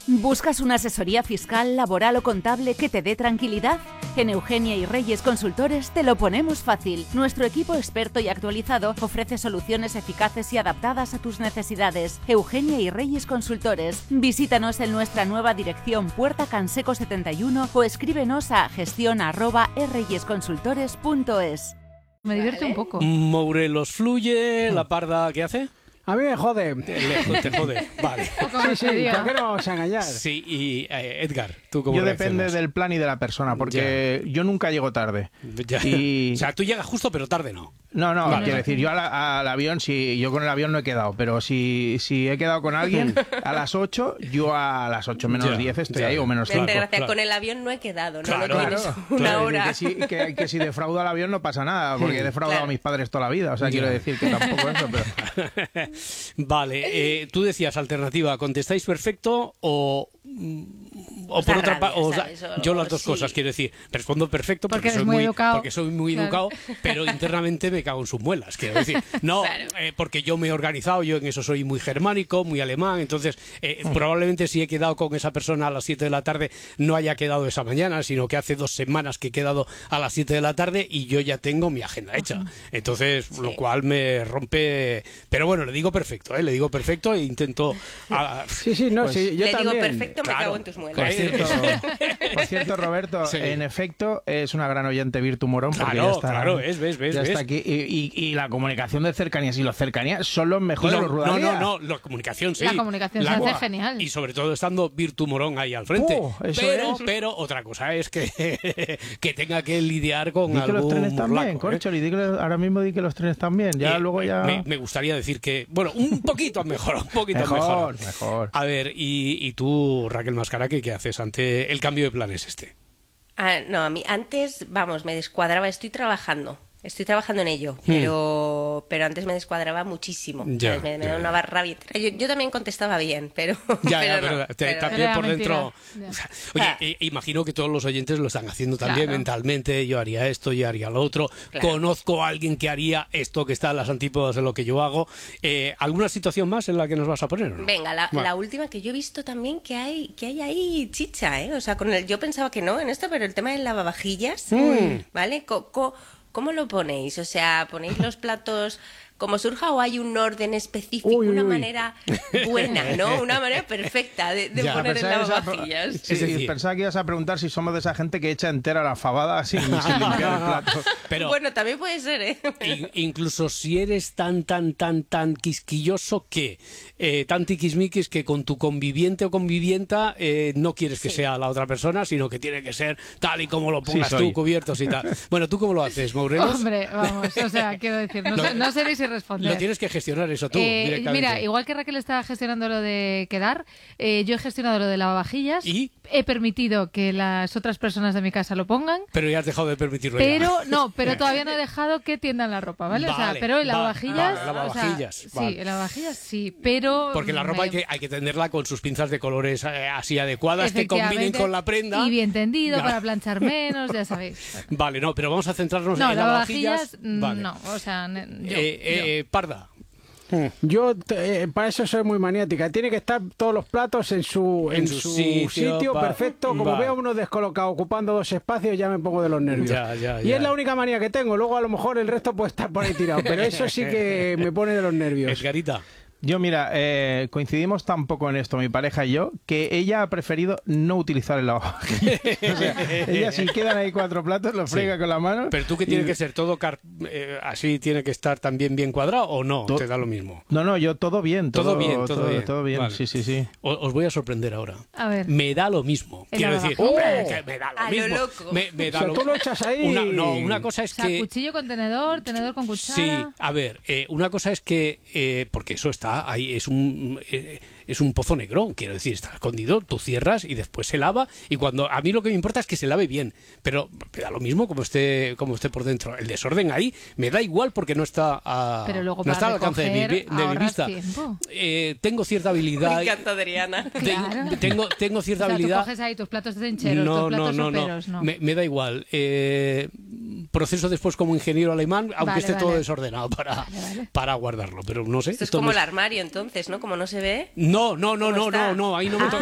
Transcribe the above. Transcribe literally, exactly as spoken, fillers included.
¿Buscas una asesoría fiscal, laboral o contable que te dé tranquilidad? En Eugenia y Reyes Consultores te lo ponemos fácil. Nuestro equipo experto y actualizado ofrece soluciones eficaces y adaptadas a tus necesidades. Eugenia y Reyes Consultores. Visítanos en nuestra nueva dirección Puerta Canseco setenta y uno o escríbenos a gestión arroba erreyesconsultores punto es. Me divierte un poco. Morelos fluye, la Parda, ¿qué hace? A mí me jode. Te, te jode, vale. Sí, sí, ¿por qué no vamos a engañar? Sí, y eh, Edgar, ¿tú cómo Yo reaccionas? depende del plan y de la persona, porque ya. yo nunca llego tarde. Ya. Y... O sea, tú llegas justo, pero tarde no. No, no, Vale. quiero decir, yo al, al avión, si yo con el avión no he quedado, pero si, si he quedado con alguien a las ocho, yo a las ocho menos Ya, diez estoy ya. ahí o menos Vente, cinco. gracias, claro. con el avión no he quedado, ¿no? Claro, no tienes Claro, una claro, hora. Que si, que, que si defraudo al avión no pasa nada, porque he defraudado Claro. a mis padres toda la vida, o sea, Ya. quiero decir que tampoco eso, pero... Vale, eh, tú decías alternativa, ¿contestáis perfecto o... O Os por da otra rabia, parte, ¿sabes? O- yo las dos sí. cosas, quiero decir, respondo perfecto Porque porque, eres soy muy muy, educado. porque soy muy Claro. educado, pero internamente me cago en sus muelas, quiero decir. No, Claro. eh, porque yo me he organizado, yo en eso soy muy germánico, muy alemán, entonces eh, probablemente si he quedado con esa persona a las siete de la tarde no haya quedado esa mañana, sino que hace dos semanas que he quedado a las siete de la tarde y yo ya tengo mi agenda hecha. Entonces, Sí. lo cual me rompe... Pero bueno, le digo perfecto, ¿eh? Le digo perfecto e intento... a- Sí, sí, no, Pues, sí, yo Le también. digo perfecto, me Claro. cago en tus muelas. Por cierto, por cierto, Roberto, Sí. en efecto, es una gran oyente Virtu Morón. Porque Claro, ya está, claro, ves, ves, ves, ya ves. está aquí. Y, y- y la comunicación de cercanías y los cercanías son los mejores No, los no, Rudalía. no, no, la comunicación sí. La comunicación se hace Buah. genial. Y sobre todo estando Virtu Morón ahí al frente. Oh, eso pero, es. pero otra cosa es que, que tenga que lidiar con Di que algún los trenes también, morlaco, ¿eh? Corcholi, di que los- ahora mismo di que los trenes también. Ya Eh, luego ya... Me, me gustaría decir que, bueno, un poquito han mejorado, un poquito han Mejor, mejorado. mejor. A ver, y, y tú, Raquel Mascaraque, ¿qué haces ante el cambio de planes este? Ah, no, a mí antes, vamos, me descuadraba, estoy trabajando. Estoy trabajando en ello, Hmm. pero, pero antes me descuadraba muchísimo. Ya, ¿sabes? Me, me ya, daba una ya. barra bien. Yo, yo también contestaba bien, pero. Ya, ya, pero pero, no, te- pero- también Era por mentira. dentro. Ya. O sea, oye, Ah. eh, imagino que todos los oyentes lo están haciendo también Claro. mentalmente. Yo haría esto, yo haría lo otro. Claro. Conozco a alguien que haría esto que está en las antípodas de lo que yo hago. Eh, ¿Alguna situación más en la que nos vas a poner o no? Venga, la, Bueno. la última que yo he visto también que hay que hay ahí chicha, ¿eh? O sea, con el, yo pensaba que no en esto, pero el tema del lavavajillas, Mm. ¿vale? Co- co- ¿Cómo lo ponéis? O sea, ¿ponéis los platos como surja o hay un orden específico, Uy, uy, una uy. manera buena, ¿no? Una manera perfecta de, de Ya. poner el Pensaba que ibas a- lavavajillas. Sí, Es decir- pensaba que ibas a preguntar si somos de esa gente que echa entera la fabada sin, sin limpiar el plato. Pero Bueno, también puede ser, ¿eh? in- incluso si eres tan, tan, tan, tan quisquilloso que, eh, tan tiquismiquis que con tu conviviente o convivienta eh, no quieres que Sí. sea la otra persona, sino que tiene que ser tal y como lo pongas Sí, tú, soy. cubiertos y tal. Bueno, ¿tú cómo lo haces, Morelos? Hombre, vamos, o sea, quiero decir, no, Lo- sé- no seréis y responder. Lo tienes que gestionar eso tú, Eh, directamente. mira, igual que Raquel está gestionando lo de quedar, eh, yo he gestionado lo de lavavajillas. ¿Y? He permitido que las otras personas de mi casa lo pongan. Pero ya has dejado de permitirlo ya. Pero no, pero todavía no he dejado que tiendan la ropa, ¿vale? o sea, Vale, pero el vale, lavavajillas, vale, o sea, lavavajillas, sí, vale. el lavavajillas sí, pero Porque la ropa me- hay que, hay que tenderla con sus pinzas de colores eh, así adecuadas que combinen efectivamente, con la prenda. y bien tendido Ya. para planchar menos, ya sabéis. Vale, no, pero vamos a centrarnos No, en lavavajillas, lavavajillas. mm, Vale. no, o sea, ne- yo, Eh, eh, Parda. Yo te- eh, para eso soy muy maniática. Tiene que estar todos los platos en su, En en su su sitio, sitio, va- perfecto. Como va. veo uno descolocado ocupando dos espacios, ya me pongo de los nervios. Ya, ya, y ya. es la única manía que tengo. Luego a lo mejor el resto puede estar por ahí tirado. Pero eso sí que me pone de los nervios. Edgarita. Yo, mira, eh, coincidimos tan poco en esto, mi pareja y yo, que ella ha preferido no utilizar el lavavajillas. O sea, ella si quedan ahí cuatro platos, los frega Sí. con la mano. Pero tú que y- tiene que ser todo car- eh, así, tiene que estar también bien cuadrado o no, To- te da lo mismo. No, no, yo todo bien. Todo Todo, bien, todo bien. Todo bien, Vale. sí, sí, sí. O- os voy a sorprender ahora. A ver. Me da lo mismo. El Quiero decir, lavavajillas. hombre, ¡Oh! que me da lo A lo mismo. loco. Me, me O da sea, lo- tú lo echas ahí. Una, no, una cosa es O sea, que cuchillo con tenedor, tenedor con cuchara. sí, a ver, eh, una cosa es que, eh, porque eso está ahí, es un eh, es un pozo negro, quiero decir, está escondido, tú cierras y después se lava, y cuando a mí lo que me importa es que se lave bien, pero me da lo mismo como esté como esté por dentro. El desorden ahí me da igual porque no está a, Pero luego no para está al alcance de mi, recoger, vi- de mi ahorras vista. tiempo. Eh, tengo cierta habilidad. Me encanta Adriana. Ten- Claro. tengo, tengo cierta O sea, tú habilidad. coges ahí tus platos de trincheros, No, tus no, platos no, soperos, no. no. Me, me da igual. Eh, proceso después como ingeniero alemán, aunque Vale, esté todo vale. desordenado para, Vale, vale. para guardarlo. Pero no sé. Esto es esto como me- el armario, entonces, ¿no? Como no se ve. No, no, no, ¿Cómo no, está? no, no, ahí no me Ah.